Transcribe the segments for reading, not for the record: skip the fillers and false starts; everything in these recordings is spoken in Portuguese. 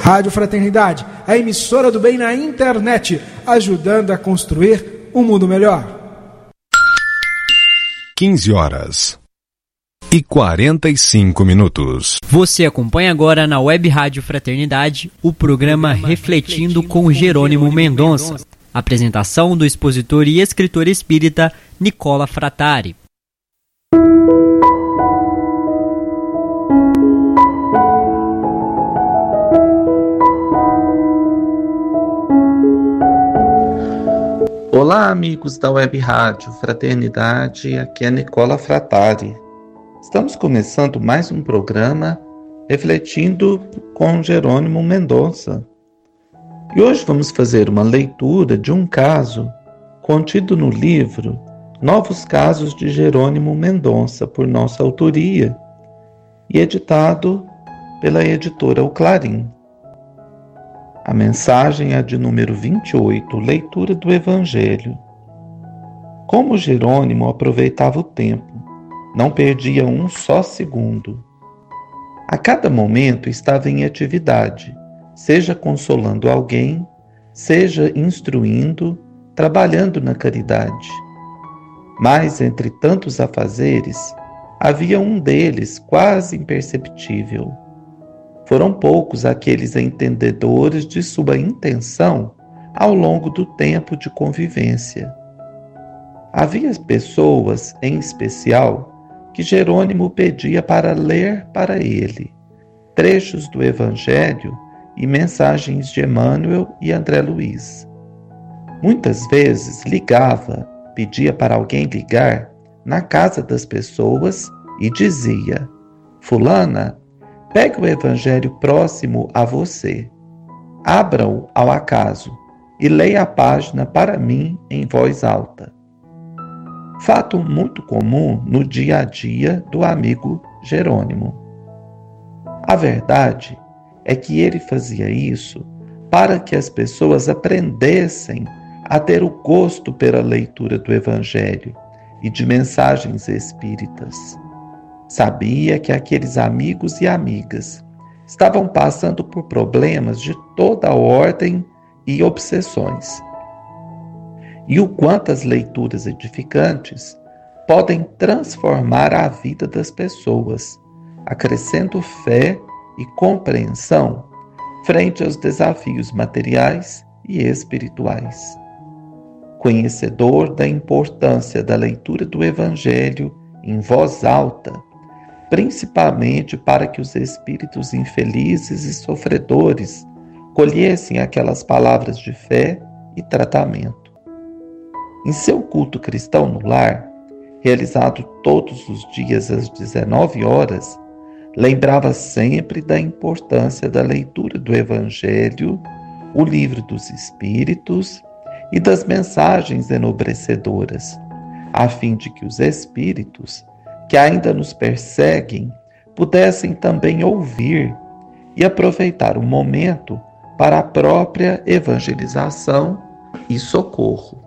Rádio Fraternidade, a emissora do bem na internet, ajudando a construir um mundo melhor. 15h45. Você acompanha agora na Web Rádio Fraternidade o programa Refletindo com Jerônimo Mendonça. Apresentação do expositor e escritor espírita Nicola Frattari. Olá, amigos da Web Rádio Fraternidade, aqui é Nicola Frattari. Estamos começando mais um programa Refletindo com Jerônimo Mendonça. E hoje vamos fazer uma leitura de um caso contido no livro Novos Casos de Jerônimo Mendonça, por nossa autoria, e editado pela editora O Clarim. A mensagem é de número 28, leitura do Evangelho. Como Jerônimo aproveitava o tempo, não perdia um só segundo. A cada momento estava em atividade, seja consolando alguém, seja instruindo, trabalhando na caridade. Mas entre tantos afazeres, havia um deles quase imperceptível. Foram poucos aqueles entendedores de sua intenção ao longo do tempo de convivência. Havia pessoas, em especial, que Jerônimo pedia para ler para ele trechos do Evangelho e mensagens de Emmanuel e André Luiz. Muitas vezes ligava, pedia para alguém ligar na casa das pessoas e dizia: Fulana, pegue o Evangelho próximo a você, abra-o ao acaso e leia a página para mim em voz alta. Fato muito comum no dia a dia do amigo Jerônimo. A verdade é que ele fazia isso para que as pessoas aprendessem a ter o gosto pela leitura do Evangelho e de mensagens espíritas. Sabia que aqueles amigos e amigas estavam passando por problemas de toda ordem e obsessões. E o quanto as leituras edificantes podem transformar a vida das pessoas, acrescentando fé e compreensão frente aos desafios materiais e espirituais. Conhecedor da importância da leitura do Evangelho em voz alta, principalmente para que os espíritos infelizes e sofredores colhessem aquelas palavras de fé e tratamento. Em seu culto cristão no lar, realizado todos os dias às 19 horas, lembrava sempre da importância da leitura do Evangelho, o livro dos Espíritos e das mensagens enobrecedoras, a fim de que os espíritos que ainda nos perseguem pudessem também ouvir e aproveitar o momento para a própria evangelização e socorro.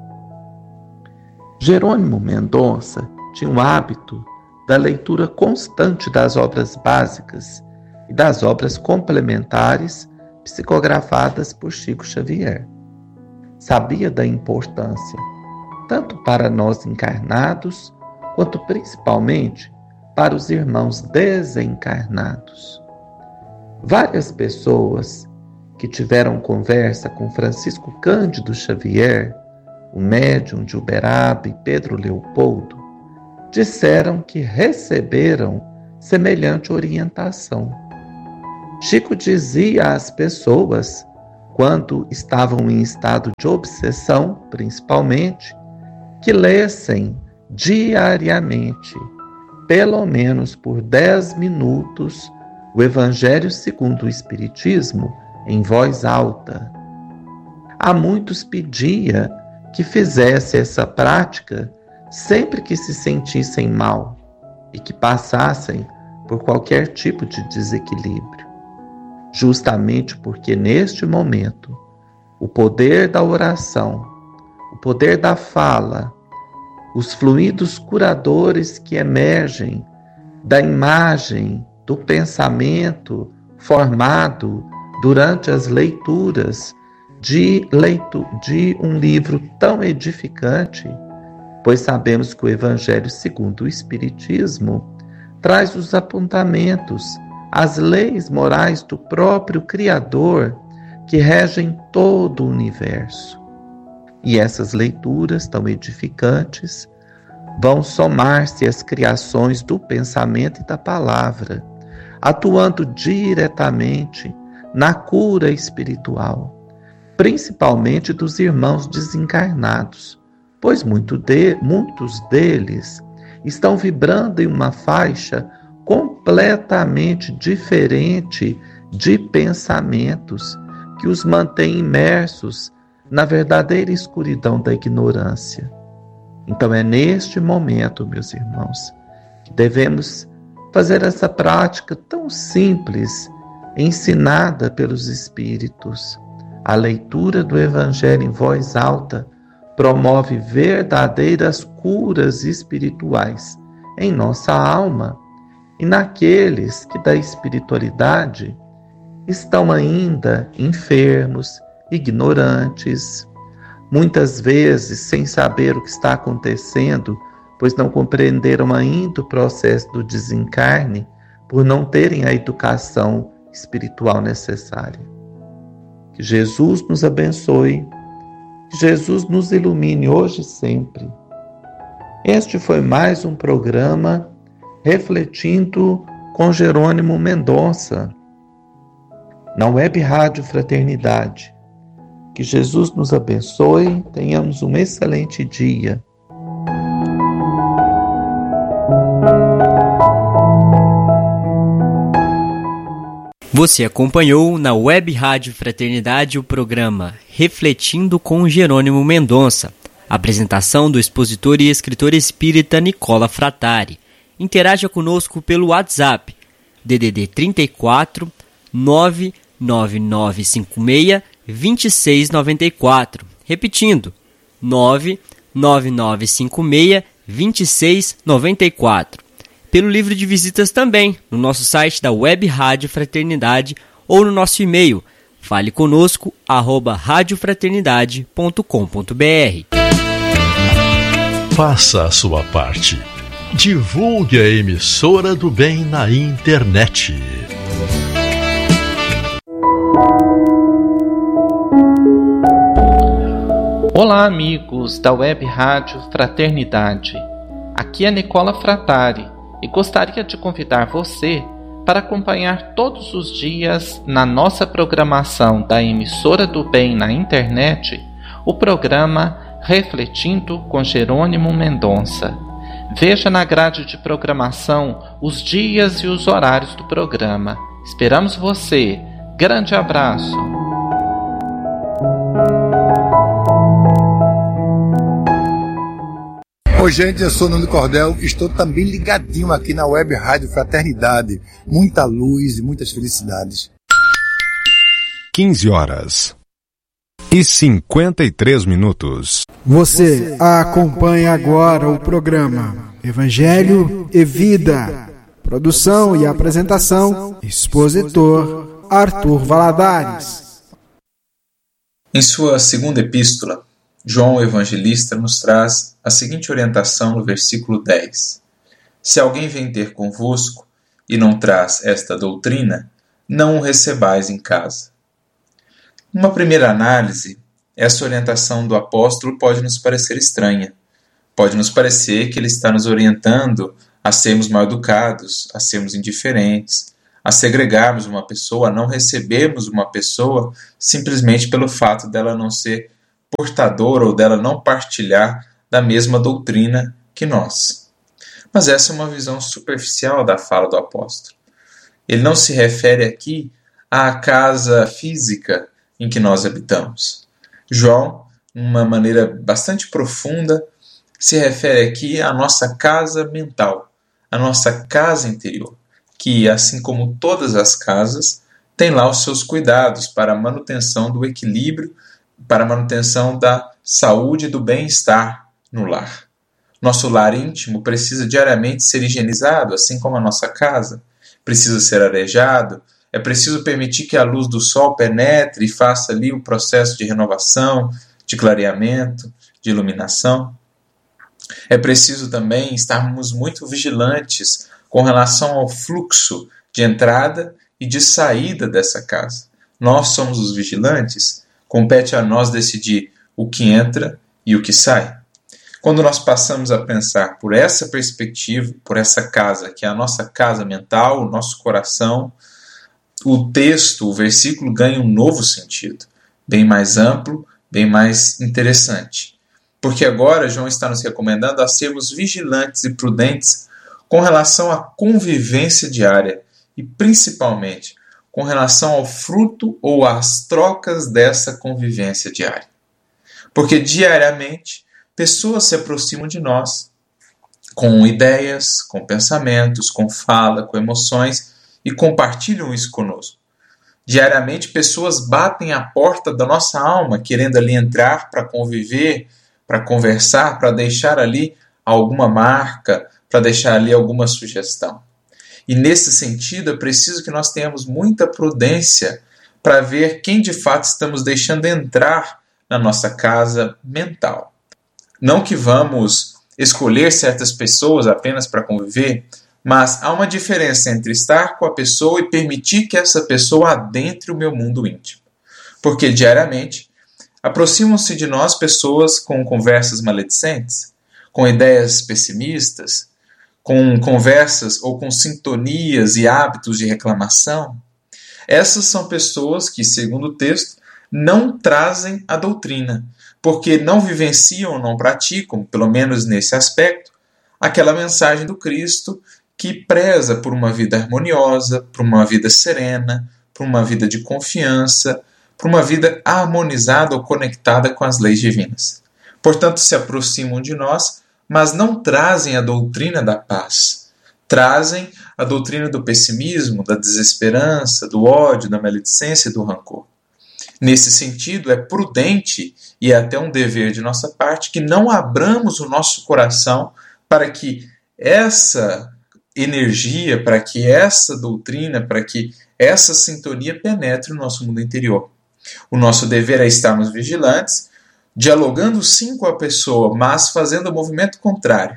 Jerônimo Mendonça tinha o hábito da leitura constante das obras básicas e das obras complementares psicografadas por Chico Xavier. Sabia da importância, tanto para nós encarnados, quanto principalmente para os irmãos desencarnados. Várias pessoas que tiveram conversa com Francisco Cândido Xavier, o médium de Uberaba e Pedro Leopoldo, disseram que receberam semelhante orientação. Chico dizia às pessoas, quando estavam em estado de obsessão, principalmente, que lessem diariamente, pelo menos por 10 minutos, o Evangelho segundo o Espiritismo em voz alta. A muitos pedia que fizesse essa prática sempre que se sentissem mal e que passassem por qualquer tipo de desequilíbrio. Justamente porque neste momento o poder da oração, o poder da fala, os fluidos curadores que emergem da imagem, do pensamento formado durante as leituras de um livro tão edificante, pois sabemos que o Evangelho segundo o Espiritismo traz os apontamentos, as leis morais do próprio Criador que regem todo o universo. E essas leituras tão edificantes vão somar-se às criações do pensamento e da palavra, atuando diretamente na cura espiritual, principalmente dos irmãos desencarnados, pois muitos deles estão vibrando em uma faixa completamente diferente de pensamentos que os mantém imersos na verdadeira escuridão da ignorância. Então é neste momento, meus irmãos, que devemos fazer essa prática tão simples, ensinada pelos Espíritos. A leitura do Evangelho em voz alta promove verdadeiras curas espirituais em nossa alma e naqueles que da espiritualidade estão ainda enfermos, ignorantes, muitas vezes sem saber o que está acontecendo, pois não compreenderam ainda o processo do desencarne, por não terem a educação espiritual necessária. Que Jesus nos abençoe, que Jesus nos ilumine hoje e sempre. Este foi mais um programa Refletindo com Jerônimo Mendonça, na Web Rádio Fraternidade. Que Jesus nos abençoe, tenhamos um excelente dia. Você acompanhou na Web Rádio Fraternidade o programa Refletindo com Jerônimo Mendonça. Apresentação do expositor e escritor espírita Nicola Frattari. Interaja conosco pelo WhatsApp DDD 34 99956 2694. Repetindo, 99956 2694. Pelo livro de visitas também, no nosso site da Web Rádio Fraternidade ou no nosso e-mail, faleconosco@radiofraternidade.com.br. Faça a sua parte. Divulgue a emissora do bem na internet. Olá, amigos da Web Rádio Fraternidade. Aqui é Nicola Frattari e gostaria de convidar você para acompanhar todos os dias na nossa programação da emissora do bem na internet o programa Refletindo com Jerônimo Mendonça. Veja na grade de programação os dias e os horários do programa. Esperamos você. Grande abraço. Oi, gente, eu sou Nuno Cordel e estou também ligadinho aqui na Web Rádio Fraternidade. Muita luz e muitas felicidades. 15h53. Você acompanha agora o programa Evangelho e Vida. Produção e apresentação, expositor Arthur Valadares. Em sua segunda epístola, João o Evangelista nos traz a seguinte orientação no versículo 10. Se alguém vem ter convosco e não traz esta doutrina, não o recebais em casa. Numa primeira análise, essa orientação do apóstolo pode nos parecer estranha. Pode nos parecer que ele está nos orientando a sermos mal educados, a sermos indiferentes, a segregarmos uma pessoa, a não recebermos uma pessoa simplesmente pelo fato dela não ser portadora ou dela não partilhar da mesma doutrina que nós. Mas essa é uma visão superficial da fala do apóstolo. Ele não se refere aqui à casa física em que nós habitamos. João, de uma maneira bastante profunda, se refere aqui à nossa casa mental, à nossa casa interior, que, assim como todas as casas, tem lá os seus cuidados para a manutenção do equilíbrio, para a manutenção da saúde e do bem-estar no lar. Nosso lar íntimo precisa diariamente ser higienizado, assim como a nossa casa. Precisa ser arejado, É preciso permitir que a luz do sol penetre e faça ali o processo de renovação, de clareamento, de iluminação. É preciso também estarmos muito vigilantes com relação ao fluxo de entrada e de saída dessa casa. Nós somos os vigilantes, compete a nós decidir o que entra e o que sai. Quando nós passamos a pensar por essa perspectiva, por essa casa, que é a nossa casa mental, o nosso coração, o texto, o versículo ganha um novo sentido, bem mais amplo, bem mais interessante. Porque agora João está nos recomendando a sermos vigilantes e prudentes com relação à convivência diária e, principalmente, com relação ao fruto ou às trocas dessa convivência diária. Porque diariamente pessoas se aproximam de nós com ideias, com pensamentos, com fala, com emoções e compartilham isso conosco. Diariamente pessoas batem a porta da nossa alma querendo ali entrar para conviver, para conversar, para deixar ali alguma marca, para deixar ali alguma sugestão. E nesse sentido é preciso que nós tenhamos muita prudência para ver quem de fato estamos deixando entrar na nossa casa mental. Não que vamos escolher certas pessoas apenas para conviver, mas há uma diferença entre estar com a pessoa e permitir que essa pessoa adentre o meu mundo íntimo. Porque diariamente aproximam-se de nós pessoas com conversas maledicentes, com ideias pessimistas, com conversas ou com sintonias e hábitos de reclamação. Essas são pessoas que, segundo o texto, não trazem a doutrina, porque não vivenciam ou não praticam, pelo menos nesse aspecto, aquela mensagem do Cristo que preza por uma vida harmoniosa, por uma vida serena, por uma vida de confiança, por uma vida harmonizada ou conectada com as leis divinas. Portanto, se aproximam de nós, mas não trazem a doutrina da paz. Trazem a doutrina do pessimismo, da desesperança, do ódio, da maledicência e do rancor. Nesse sentido, é prudente e é até um dever de nossa parte que não abramos o nosso coração para que essa energia, para que essa doutrina, para que essa sintonia penetre no nosso mundo interior. O nosso dever é estarmos vigilantes, dialogando sim com a pessoa, mas fazendo o movimento contrário.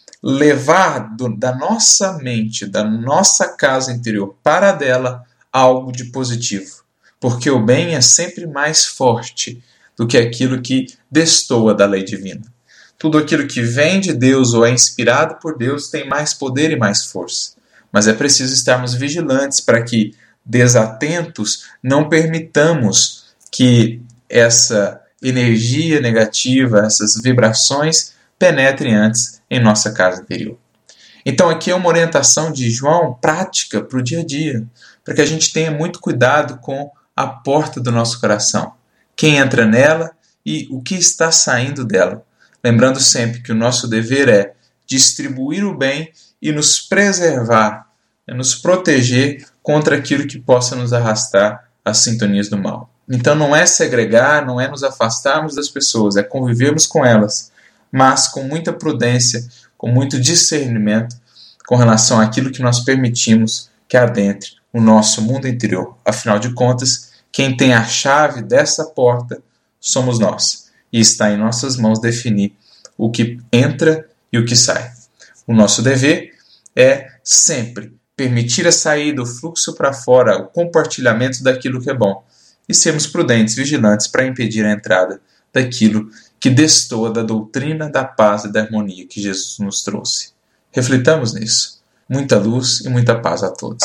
Levar da nossa mente, da nossa casa interior para a dela algo de positivo. Porque o bem é sempre mais forte do que aquilo que destoa da lei divina. Tudo aquilo que vem de Deus ou é inspirado por Deus tem mais poder e mais força. Mas é preciso estarmos vigilantes para que, desatentos, não permitamos que essa energia negativa, essas vibrações, penetrem antes em nossa casa interior. Então aqui é uma orientação de João prática para o dia a dia, para que a gente tenha muito cuidado com a porta do nosso coração. Quem entra nela e o que está saindo dela. Lembrando sempre que o nosso dever é distribuir o bem e nos preservar, nos proteger contra aquilo que possa nos arrastar às sintonias do mal. Então não é segregar, não é nos afastarmos das pessoas, é convivermos com elas, mas com muita prudência, com muito discernimento com relação àquilo que nós permitimos que adentre o nosso mundo interior. Afinal de contas, quem tem a chave dessa porta somos nós. E está em nossas mãos definir o que entra e o que sai. O nosso dever é sempre permitir a saída, o fluxo para fora, o compartilhamento daquilo que é bom. E sermos prudentes, vigilantes para impedir a entrada daquilo que destoa da doutrina, da paz e da harmonia que Jesus nos trouxe. Reflitamos nisso. Muita luz e muita paz a todos.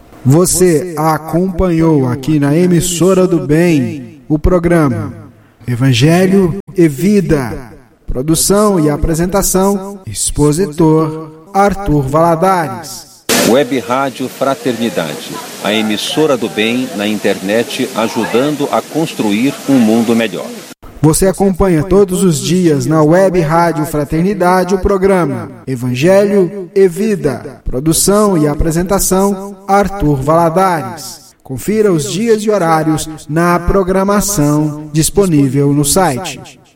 Você acompanhou aqui na Emissora do Bem o programa Evangelho e Vida. Produção e apresentação, expositor Arthur Valadares. Web Rádio Fraternidade, a emissora do bem na internet, ajudando a construir um mundo melhor. Você acompanha todos os dias na Web Rádio Fraternidade o programa Evangelho e Vida. Produção e apresentação, Arthur Valadares. Confira os dias e horários na programação disponível no site